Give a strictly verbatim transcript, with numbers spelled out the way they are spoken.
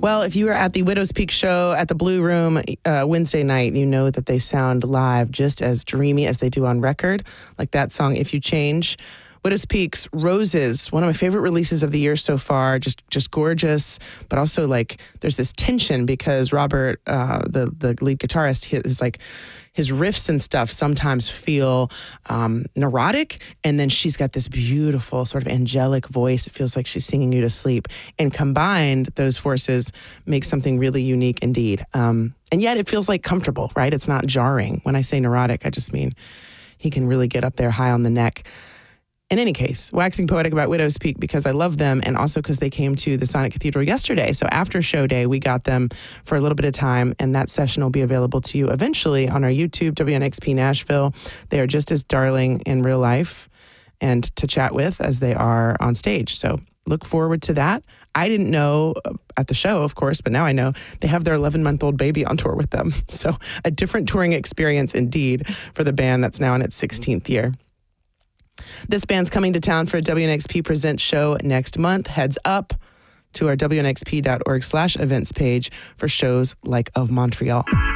Well, if you were at the Widow's Peak show at the Blue Room uh, Wednesday night, you know that they sound live just as dreamy as they do on record, like that song, If You Change. Widow's Peak's Roses, one of my favorite releases of the year so far, just just gorgeous, but also like there's this tension because Robert, uh, the, the lead guitarist, is like, his riffs and stuff sometimes feel um, neurotic, and then she's got this beautiful sort of angelic voice. It feels like she's singing you to sleep. And combined, those forces make something really unique indeed. Um, and yet it feels like comfortable, right? It's not jarring. When I say neurotic, I just mean he can really get up there high on the neck. In any case, waxing poetic about Widow's Peak because I love them and also because they came to the Sonic Cathedral yesterday. So after show day, we got them for a little bit of time, and that session will be available to you eventually on our YouTube, W N X P Nashville. They are just as darling in real life and to chat with as they are on stage. So look forward to that. I didn't know at the show, of course, but now I know they have their eleven-month-old baby on tour with them. So a different touring experience indeed for the band that's now in its sixteenth year. This band's coming to town for a W N X P Presents show next month. Heads up to our W N X P dot org slash events page for shows like Of Montreal.